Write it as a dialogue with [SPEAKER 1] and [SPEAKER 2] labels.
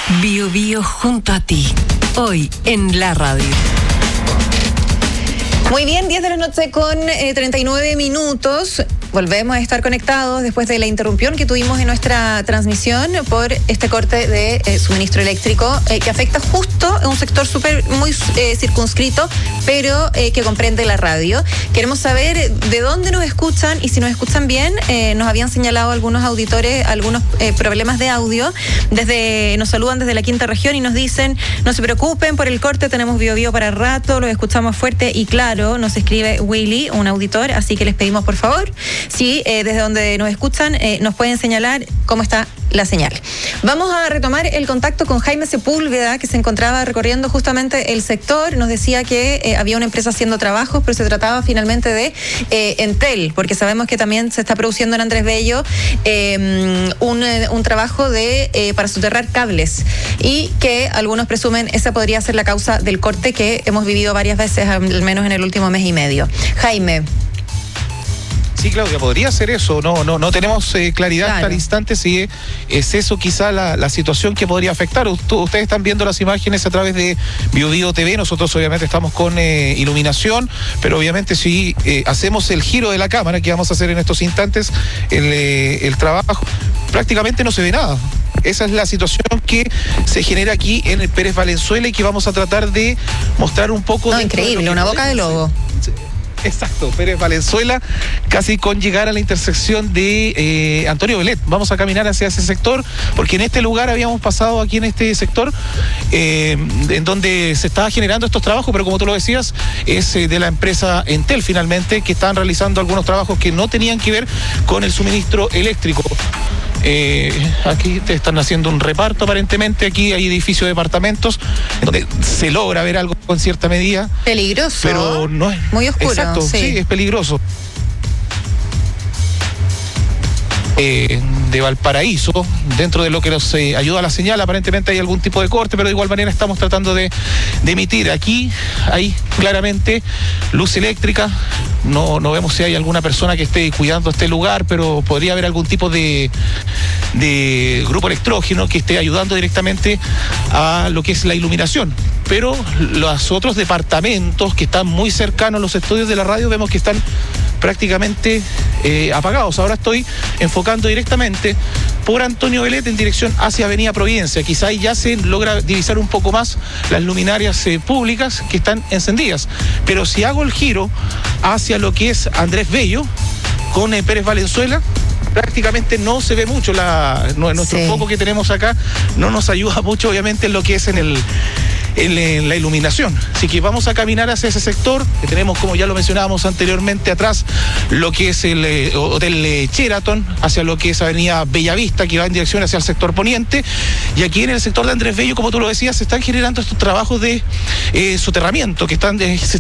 [SPEAKER 1] Bio Bio junto a ti, hoy en la radio.
[SPEAKER 2] Muy bien, 10 de la noche con 39 minutos. Volvemos a estar conectados después de la interrupción que tuvimos en nuestra transmisión por este corte de suministro eléctrico que afecta justo a un sector muy circunscrito, pero que comprende la radio. Queremos saber de dónde nos escuchan y si nos escuchan bien. Nos habían señalado algunos auditores algunos problemas de audio. Nos saludan desde la quinta región y nos dicen: no se preocupen por el corte, tenemos Bio Bio para rato, los escuchamos fuerte y claro. Nos escribe Willy, un auditor, así que les pedimos por favor, si desde donde nos escuchan nos pueden señalar cómo está la señal. Vamos a retomar el contacto con Jaime Sepúlveda, que se encontraba recorriendo justamente el sector. Nos decía que había una empresa haciendo trabajos, pero se trataba finalmente de Entel, porque sabemos que también se está produciendo en Andrés Bello un trabajo para soterrar cables y que algunos presumen esa podría ser la causa del corte que hemos vivido varias veces, al menos en el último mes y medio. Jaime.
[SPEAKER 3] Sí, Claudia, podría ser eso. No tenemos claridad hasta el instante si es eso quizá la situación que podría afectar. Ustedes están viendo las imágenes a través de Bio Bio TV. Nosotros obviamente estamos con iluminación, pero obviamente si hacemos el giro de la cámara que vamos a hacer en estos instantes, el trabajo, prácticamente no se ve nada. Esa es la situación que se genera aquí en el Pérez Valenzuela y que vamos a tratar de mostrar un poco.
[SPEAKER 2] Increíble, una boca de lobo.
[SPEAKER 3] Exacto, Pérez Valenzuela, casi con llegar a la intersección de Antonio Belet. Vamos a caminar hacia ese sector, porque en este lugar habíamos pasado aquí en este sector, en donde se estaba generando estos trabajos, pero como tú lo decías, es de la empresa Entel finalmente, que están realizando algunos trabajos que no tenían que ver con el suministro eléctrico. Aquí te están haciendo un reparto aparentemente. Aquí hay edificios de departamentos donde se logra ver algo con cierta medida.
[SPEAKER 2] Peligroso.
[SPEAKER 3] Pero no es
[SPEAKER 2] muy oscuro.
[SPEAKER 3] Exacto, sí, es peligroso. De Valparaíso, dentro de lo que nos ayuda a la señal, aparentemente hay algún tipo de corte, pero de igual manera estamos tratando de emitir. Aquí hay claramente luz eléctrica. No vemos si hay alguna persona que esté cuidando este lugar, pero podría haber algún tipo de grupo electrógeno que esté ayudando directamente a lo que es la iluminación. Pero los otros departamentos que están muy cercanos a los estudios de la radio vemos que están prácticamente apagados. Ahora estoy enfocando directamente por Antonio Belet en dirección hacia Avenida Providencia. Quizá ahí ya se logra divisar un poco más las luminarias públicas que están encendidas. Pero si hago el giro hacia lo que es Andrés Bello con Pérez Valenzuela, prácticamente no se ve mucho. Nuestro foco que tenemos acá no nos ayuda mucho, obviamente, en lo que es en la iluminación. Así que vamos a caminar hacia ese sector, que tenemos, como ya lo mencionábamos anteriormente, atrás lo que es el Hotel Sheraton, hacia lo que es Avenida Bellavista, que va en dirección hacia el sector poniente, y aquí en el sector de Andrés Bello, como tú lo decías, se están generando estos trabajos de soterramiento, que se